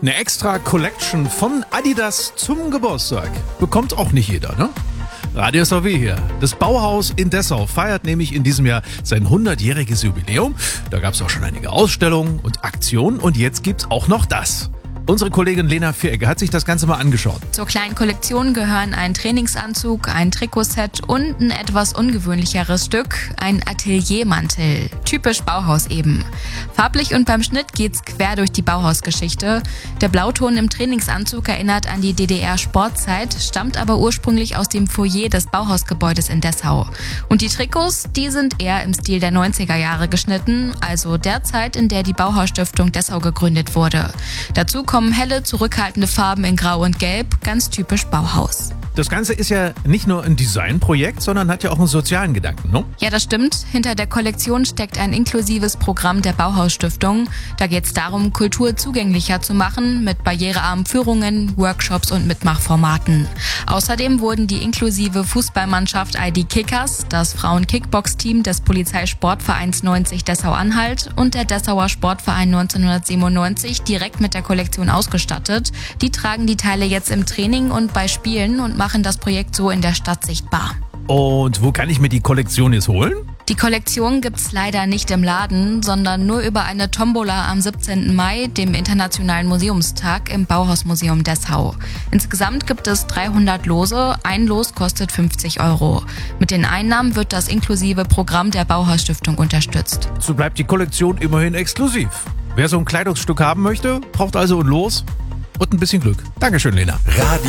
Eine extra Collection von Adidas zum Geburtstag. Bekommt auch nicht jeder, ne? Radio SAW hier. Das Bauhaus in Dessau feiert nämlich in diesem Jahr sein 100-jähriges Jubiläum. Da gab es auch schon einige Ausstellungen und Aktionen und jetzt gibt's auch noch das. Unsere Kollegin Lena Vieregger hat sich das Ganze mal angeschaut. Zur kleinen Kollektion gehören ein Trainingsanzug, ein Trikotset und ein etwas ungewöhnlicheres Stück, ein Ateliermantel. Typisch Bauhaus eben. Farblich und beim Schnitt geht's quer durch die Bauhausgeschichte. Der Blauton im Trainingsanzug erinnert an die DDR-Sportzeit, stammt aber ursprünglich aus dem Foyer des Bauhausgebäudes in Dessau. Und die Trikots, die sind eher im Stil der 90er Jahre geschnitten, also der Zeit, in der die Bauhausstiftung Dessau gegründet wurde. Dazu kommen helle, zurückhaltende Farben in Grau und Gelb, ganz typisch Bauhaus. Das Ganze ist ja nicht nur ein Designprojekt, sondern hat ja auch einen sozialen Gedanken, ne? Ja, das stimmt. Hinter der Kollektion steckt ein inklusives Programm der Bauhausstiftung. Da geht es darum, Kultur zugänglicher zu machen, mit barrierearmen Führungen, Workshops und Mitmachformaten. Außerdem wurden die inklusive Fußballmannschaft ID Kickers, das Frauen-Kickbox-Team des Polizeisportvereins 90 Dessau-Anhalt und der Dessauer Sportverein 1997 direkt mit der Kollektion ausgestattet. Die tragen die Teile jetzt im Training und bei Spielen und machen das Projekt so in der Stadt sichtbar. Und wo kann ich mir die Kollektion jetzt holen? Die Kollektion gibt's leider nicht im Laden, sondern nur über eine Tombola am 17. Mai, dem Internationalen Museumstag im Bauhausmuseum Dessau. Insgesamt gibt es 300 Lose, ein Los kostet 50 €. Mit den Einnahmen wird das inklusive Programm der Bauhausstiftung unterstützt. So bleibt die Kollektion immerhin exklusiv. Wer so ein Kleidungsstück haben möchte, braucht also ein Los und ein bisschen Glück. Dankeschön, Lena. Radio